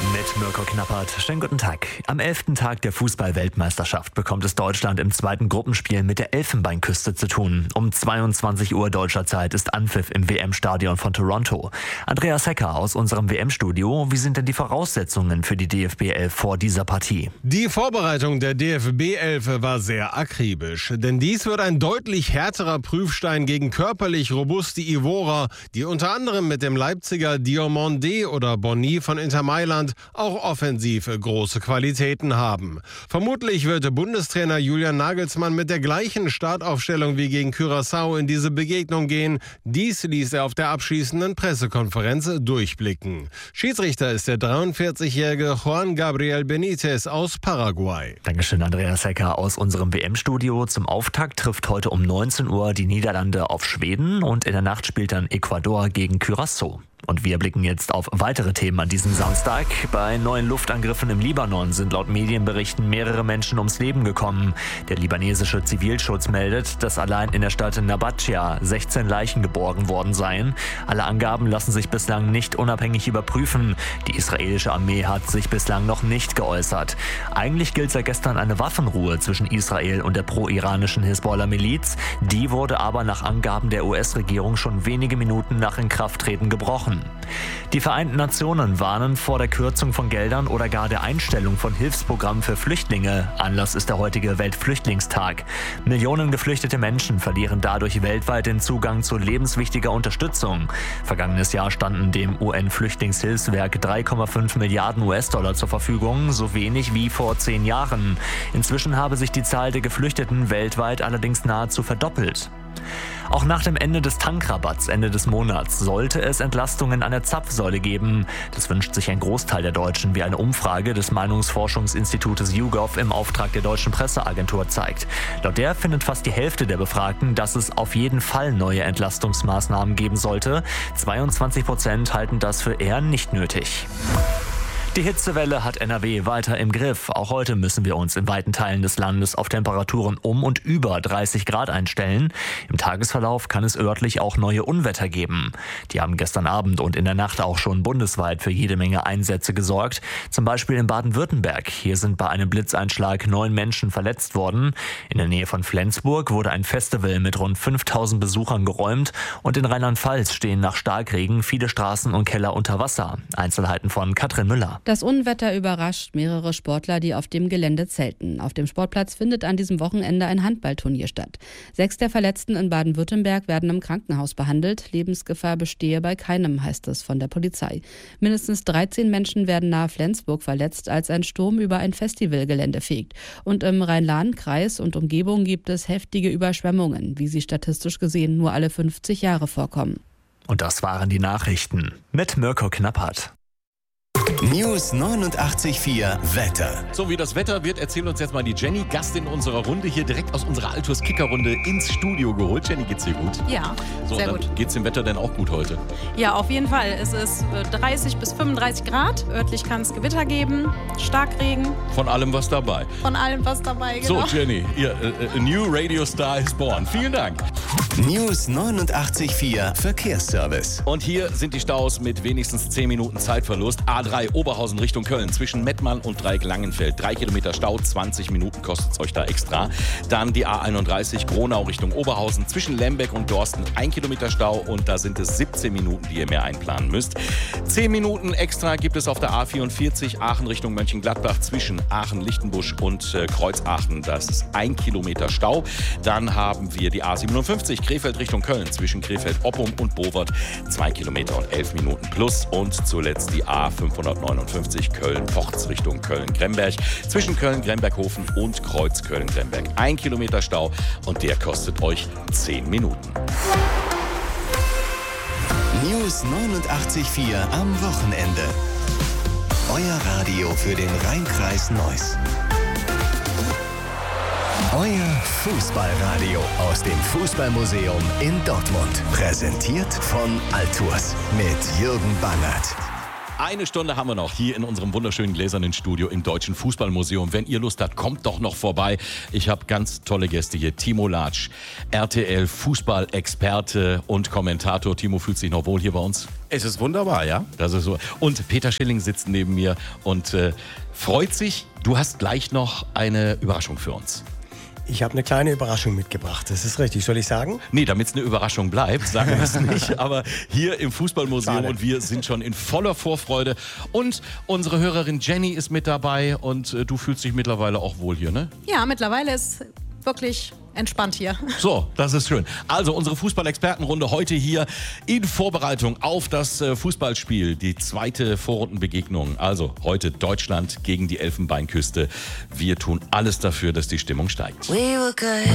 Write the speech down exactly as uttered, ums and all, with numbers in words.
Mit Mirko Knappert. Schönen guten Tag. Am elften Tag der Fußball-Weltmeisterschaft bekommt es Deutschland im zweiten Gruppenspiel mit der Elfenbeinküste zu tun. Um zweiundzwanzig Uhr deutscher Zeit ist Anpfiff im W M-Stadion von Toronto. Andreas Hecker aus unserem W M-Studio. Wie sind denn die Voraussetzungen für die D F B elf vor dieser Partie? Die Vorbereitung der D F B elf war sehr akribisch. Denn dies wird ein deutlich härterer Prüfstein gegen körperlich robuste Ivorer, die unter anderem mit dem Leipziger Diomandé oder Bonny von Inter Mailand auch offensiv große Qualitäten haben. Vermutlich wird Bundestrainer Julian Nagelsmann mit der gleichen Startaufstellung wie gegen Curaçao in diese Begegnung gehen. Dies ließ er auf der abschließenden Pressekonferenz durchblicken. Schiedsrichter ist der dreiundvierzigjährige Juan Gabriel Benitez aus Paraguay. Dankeschön, Andreas Hecker aus unserem W M-Studio. Zum Auftakt trifft heute um neunzehn Uhr die Niederlande auf Schweden und in der Nacht spielt dann Ecuador gegen Curaçao. Und wir blicken jetzt auf weitere Themen an diesem Samstag. Bei neuen Luftangriffen im Libanon sind laut Medienberichten mehrere Menschen ums Leben gekommen. Der libanesische Zivilschutz meldet, dass allein in der Stadt Nabatschia sechzehn Leichen geborgen worden seien. Alle Angaben lassen sich bislang nicht unabhängig überprüfen. Die israelische Armee hat sich bislang noch nicht geäußert. Eigentlich gilt seit gestern eine Waffenruhe zwischen Israel und der pro-iranischen Hisbollah-Miliz. Die wurde aber nach Angaben der U S-Regierung schon wenige Minuten nach Inkrafttreten gebrochen. Die Vereinten Nationen warnen vor der Kürzung von Geldern oder gar der Einstellung von Hilfsprogrammen für Flüchtlinge. Anlass ist der heutige Weltflüchtlingstag. Millionen geflüchtete Menschen verlieren dadurch weltweit den Zugang zu lebenswichtiger Unterstützung. Vergangenes Jahr standen dem U N-Flüchtlingshilfswerk drei Komma fünf Milliarden U S-Dollar zur Verfügung, so wenig wie vor zehn Jahren. Inzwischen habe sich die Zahl der Geflüchteten weltweit allerdings nahezu verdoppelt. Auch nach dem Ende des Tankrabatts Ende des Monats sollte es Entlastungen an der Zapfsäule geben. Das wünscht sich ein Großteil der Deutschen, wie eine Umfrage des Meinungsforschungsinstitutes YouGov im Auftrag der Deutschen Presseagentur zeigt. Laut der findet fast die Hälfte der Befragten, dass es auf jeden Fall neue Entlastungsmaßnahmen geben sollte. zweiundzwanzig Prozent halten das für eher nicht nötig. Die Hitzewelle hat N R W weiter im Griff. Auch heute müssen wir uns in weiten Teilen des Landes auf Temperaturen um und über dreißig Grad einstellen. Im Tagesverlauf kann es örtlich auch neue Unwetter geben. Die haben gestern Abend und in der Nacht auch schon bundesweit für jede Menge Einsätze gesorgt. Zum Beispiel in Baden-Württemberg. Hier sind bei einem Blitzeinschlag neun Menschen verletzt worden. In der Nähe von Flensburg wurde ein Festival mit rund fünftausend Besuchern geräumt. Und in Rheinland-Pfalz stehen nach Starkregen viele Straßen und Keller unter Wasser. Einzelheiten von Katrin Müller. Das Unwetter überrascht mehrere Sportler, die auf dem Gelände zelten. Auf dem Sportplatz findet an diesem Wochenende ein Handballturnier statt. Sechs der Verletzten in Baden-Württemberg werden im Krankenhaus behandelt. Lebensgefahr bestehe bei keinem, heißt es von der Polizei. Mindestens dreizehn Menschen werden nahe Flensburg verletzt, als ein Sturm über ein Festivalgelände fegt. Und im Rhein-Lahn-Kreis und Umgebung gibt es heftige Überschwemmungen, wie sie statistisch gesehen nur alle fünfzig Jahre vorkommen. Und das waren die Nachrichten mit Mirko Knappert. News neunundachtzig Komma vier Wetter. So wie das Wetter wird, erzählt uns jetzt mal die Jenny, Gast in unserer Runde, hier direkt aus unserer Altus-Kicker-Runde ins Studio geholt. Jenny, geht's dir gut? Ja, so, sehr dann gut. Geht's dem Wetter denn auch gut heute? Ja, auf jeden Fall. Es ist dreißig bis fünfunddreißig Grad. Örtlich kann es Gewitter geben, Starkregen. Von allem was dabei. Von allem was dabei, genau. So, Jenny, ihr, äh, a new radio star is born. Vielen Dank. News neunundachtzig Komma vier Verkehrsservice. Und hier sind die Staus mit wenigstens zehn Minuten Zeitverlust. A drei Oberhausen Richtung Köln zwischen Mettmann und Dreieck-Langenfeld. Drei Kilometer Stau, zwanzig Minuten kostet es euch da extra. Dann die A einunddreißig Gronau Richtung Oberhausen zwischen Lembeck und Dorsten. Ein Kilometer Stau und da sind es siebzehn Minuten, die ihr mehr einplanen müsst. Zehn Minuten extra gibt es auf der A vierundvierzig Aachen Richtung Mönchengladbach zwischen Aachen-Lichtenbusch und äh, Kreuzaachen. Das ist ein Kilometer Stau. Dann haben wir die A siebenundfünfzig Krefeld Richtung Köln zwischen Krefeld-Oppum und Bowert. Zwei Kilometer und elf Minuten plus. Und zuletzt die A fünfhundertneunundfünfzig Köln-Porz Richtung Köln-Gremberg zwischen Köln-Gremberghofen und Kreuz Köln-Gremberg. Ein Kilometer Stau und der kostet euch zehn Minuten. News neunundachtzig Komma vier am Wochenende. Euer Radio für den Rhein-Kreis Neuss. Euer Fußballradio aus dem Fußballmuseum in Dortmund. Präsentiert von Altours mit Jürgen Bangert. Eine Stunde haben wir noch hier in unserem wunderschönen gläsernen Studio im Deutschen Fußballmuseum. Wenn ihr Lust habt, kommt doch noch vorbei. Ich habe ganz tolle Gäste hier. Timo Latsch, R T L-Fußballexperte und Kommentator. Timo fühlt sich noch wohl hier bei uns? Es ist wunderbar, ja. Das ist so. Und Peter Schilling sitzt neben mir und äh, freut sich. Du hast gleich noch eine Überraschung für uns. Ich habe eine kleine Überraschung mitgebracht. Das ist richtig. Soll ich sagen? Nee, damit es eine Überraschung bleibt, sagen wir es nicht. Aber hier im Fußballmuseum Schade. und wir sind schon in voller Vorfreude. Und unsere Hörerin Jenny ist mit dabei und äh, du fühlst dich mittlerweile auch wohl hier, ne? Ja, mittlerweile ist wirklich entspannt hier. So, das ist schön. Also unsere Fußballexpertenrunde heute hier in Vorbereitung auf das äh, Fußballspiel, die zweite Vorrundenbegegnung. Also heute Deutschland gegen die Elfenbeinküste. Wir tun alles dafür, dass die Stimmung steigt. We were good.